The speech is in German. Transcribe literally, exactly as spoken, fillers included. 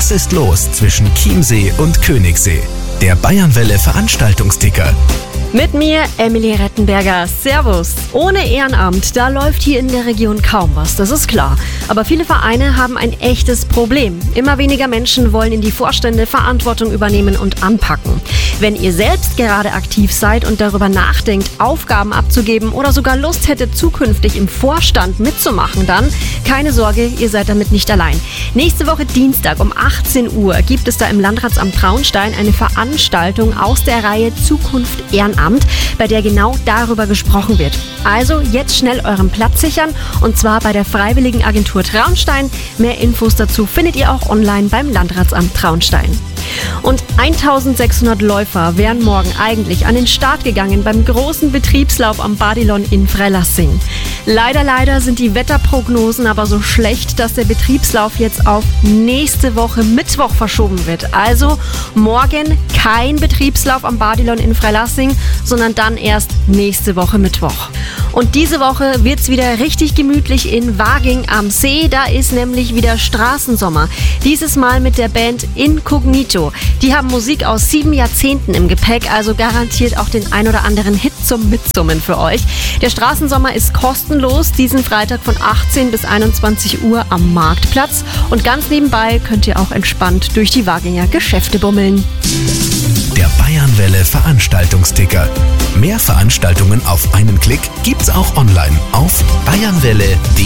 Was ist los zwischen Chiemsee und Königssee? Der Bayernwelle Veranstaltungsticker. Mit mir, Emily Rettenberger. Servus. Ohne Ehrenamt, da läuft hier in der Region kaum was, das ist klar. Aber viele Vereine haben ein echtes Problem. Immer weniger Menschen wollen in die Vorstände Verantwortung übernehmen und anpacken. Wenn ihr selbst gerade aktiv seid und darüber nachdenkt, Aufgaben abzugeben oder sogar Lust hättet, zukünftig im Vorstand mitzumachen, dann keine Sorge, ihr seid damit nicht allein. Nächste Woche Dienstag um achtzehn Uhr gibt es da im Landratsamt Traunstein eine Veranstaltung aus der Reihe Zukunft Ehrenamt, bei der genau darüber gesprochen wird. Also jetzt schnell euren Platz sichern, und zwar bei der Freiwilligen Agentur Traunstein. Mehr Infos dazu findet ihr auch online beim Landratsamt Traunstein. Und eintausendsechshundert Läufer wären morgen eigentlich an den Start gegangen beim großen Betriebslauf am Badilon in Freilassing. Leider, leider sind die Wetterprognosen aber so schlecht, dass der Betriebslauf jetzt auf nächste Woche Mittwoch verschoben wird. Also morgen kein Betriebslauf am Badilon in Freilassing, sondern dann erst nächste Woche Mittwoch. Und diese Woche wird's wieder richtig gemütlich in Waging am See. Da ist nämlich wieder Straßensommer. Dieses Mal mit der Band Incognito. Die haben Musik aus sieben Jahrzehnten im Gepäck, also garantiert auch den ein oder anderen Hit zum Mitsummen für euch. Der Straßensommer ist kostenlos, diesen Freitag von achtzehn bis einundzwanzig Uhr am Marktplatz. Und ganz nebenbei könnt ihr auch entspannt durch die Waginger Geschäfte bummeln. Der Bayernwelle Veranstaltungsticker. Mehr Veranstaltungen auf einen Klick gibt's auch online auf bayernwelle punkt de.